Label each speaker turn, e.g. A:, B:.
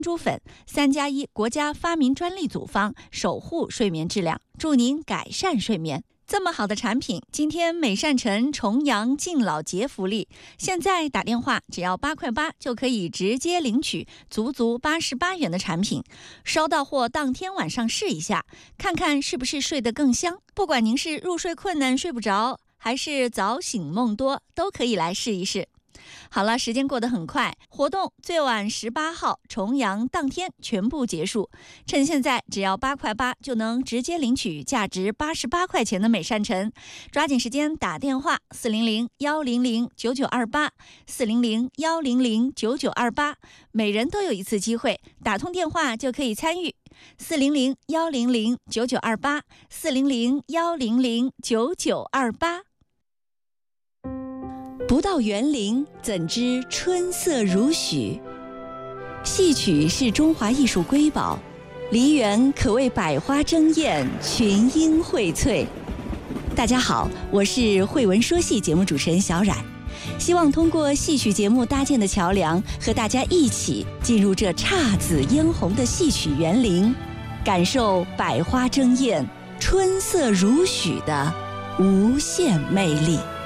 A: 珠粉3+1国家发明专利组方，守护睡眠质量，助您改善睡眠。这么好的产品，今天美善城重阳敬老节福利，现在打电话只要8块8就可以直接领取足88元的产品，捎到货当天晚上试一下，看看是不是睡得更香。不管您是入睡困难睡不着，还是早醒梦多，都可以来试一试。好了，时间过得很快，活动最晚18号重阳当天全部结束，趁现在只要8块8就能直接领取价值88块钱的美善城，抓紧时间打电话400-100-9928，400-100-9928，每人都有一次机会，打通电话就可以参与。400-100-9928，400-100-9928。不到园林，怎知春色如许？戏曲是中华艺术瑰宝，梨园可谓百花争艳，群英荟萃。大家好，我是慧文说戏节目主持人小冉，希望通过戏曲节目搭建的桥梁，和大家一起进入这姹紫嫣红的戏曲园林，感受百花争艳、春色如许的无限魅力。